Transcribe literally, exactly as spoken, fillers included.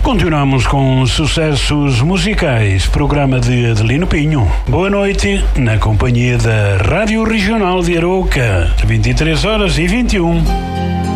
Continuamos com sucessos musicais, programa de Adelino Pinho. Boa noite, na companhia da Rádio Regional de Arouca, vinte e três horas e vinte e um.